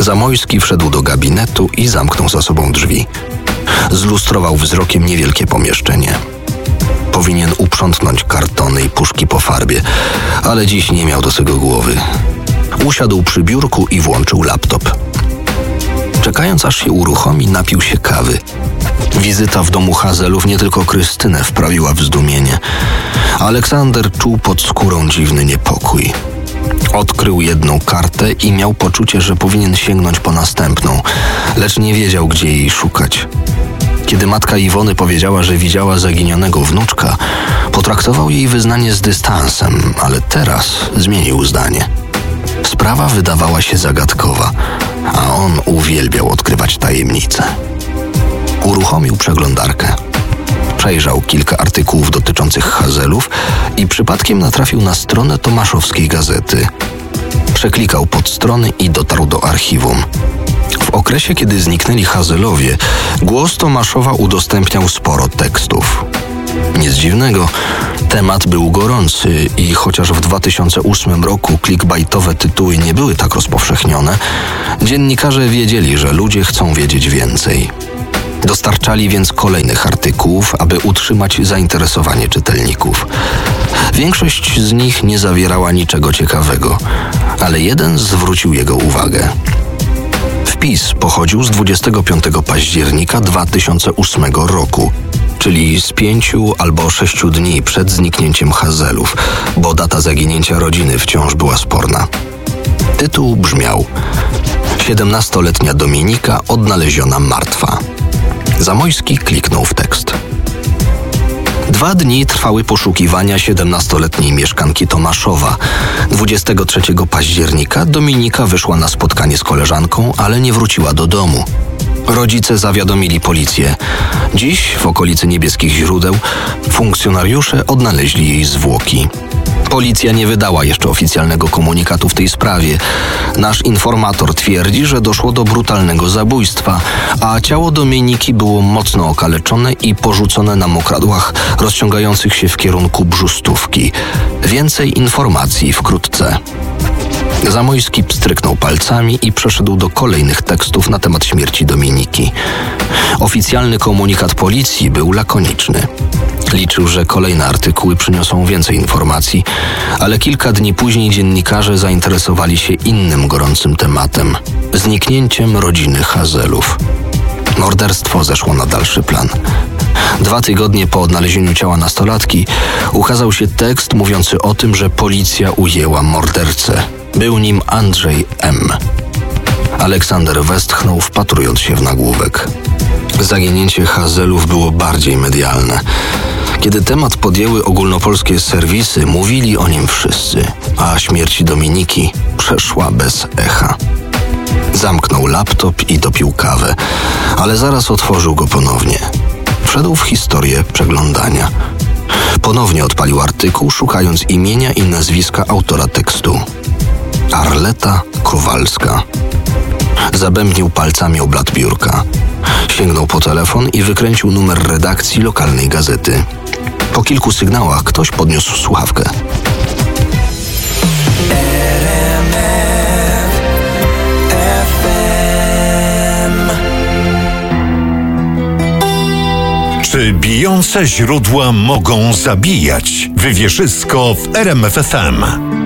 Zamojski wszedł do gabinetu i zamknął za sobą drzwi. Zlustrował wzrokiem niewielkie pomieszczenie. Powinien uprzątnąć kartony i puszki po farbie, ale dziś nie miał do tego głowy. Usiadł przy biurku i włączył laptop. Czekając aż się uruchomi, napił się kawy. Wizyta w domu Hazelów nie tylko Krystynę wprawiła w zdumienie. Aleksander czuł pod skórą dziwny niepokój. Odkrył jedną kartę i miał poczucie, że powinien sięgnąć po następną, lecz nie wiedział, gdzie jej szukać. Kiedy matka Iwony powiedziała, że widziała zaginionego wnuczka, potraktował jej wyznanie z dystansem, ale teraz zmienił zdanie. Sprawa wydawała się zagadkowa, a on uwielbiał odkrywać tajemnice. Uruchomił przeglądarkę. Przejrzał kilka artykułów dotyczących Hazelów i przypadkiem natrafił na stronę tomaszowskiej gazety. Przeklikał podstrony i dotarł do archiwum. W okresie, kiedy zniknęli Hazelowie, Głos Tomaszowa udostępniał sporo tekstów. Nic dziwnego, temat był gorący i chociaż w 2008 roku clickbaitowe tytuły nie były tak rozpowszechnione, dziennikarze wiedzieli, że ludzie chcą wiedzieć więcej. Dostarczali więc kolejnych artykułów, aby utrzymać zainteresowanie czytelników. Większość z nich nie zawierała niczego ciekawego, ale jeden zwrócił jego uwagę. Wpis pochodził z 25 października 2008 roku, czyli z 5 albo 6 dni przed zniknięciem Hazelów, bo data zaginięcia rodziny wciąż była sporna. Tytuł brzmiał: 17-letnia Dominika odnaleziona martwa. Zamojski kliknął w tekst. 2 dni trwały poszukiwania 17-letniej mieszkanki Tomaszowa. 23 października Dominika wyszła na spotkanie z koleżanką, ale nie wróciła do domu. Rodzice zawiadomili policję. Dziś w okolicy Niebieskich Źródeł funkcjonariusze odnaleźli jej zwłoki. Policja nie wydała jeszcze oficjalnego komunikatu w tej sprawie. Nasz informator twierdzi, że doszło do brutalnego zabójstwa, a ciało Dominiki było mocno okaleczone i porzucone na mokradłach rozciągających się w kierunku Brzustówki. Więcej informacji wkrótce. Zamojski pstryknął palcami i przeszedł do kolejnych tekstów na temat śmierci Dominiki. Oficjalny komunikat policji był lakoniczny. Liczył, że kolejne artykuły przyniosą więcej informacji, ale kilka dni później dziennikarze zainteresowali się innym gorącym tematem – zniknięciem rodziny Hazelów. Morderstwo zeszło na dalszy plan. 2 tygodnie po odnalezieniu ciała nastolatki ukazał się tekst mówiący o tym, że policja ujęła mordercę. Był nim Andrzej M. Aleksander westchnął, wpatrując się w nagłówek. Zaginięcie Hazelów było bardziej medialne. Kiedy temat podjęły ogólnopolskie serwisy, mówili o nim wszyscy, a śmierć Dominiki przeszła bez echa. Zamknął laptop i dopił kawę, ale zaraz otworzył go ponownie. Wszedł w historię przeglądania. Ponownie odpalił artykuł, szukając imienia i nazwiska autora tekstu. Arleta Kowalska. Zabębnił palcami o blat biurka. Sięgnął po telefon i wykręcił numer redakcji lokalnej gazety. Po kilku sygnałach ktoś podniósł słuchawkę. Czy bijące źródła mogą zabijać? Wywieszysko w RMF FM.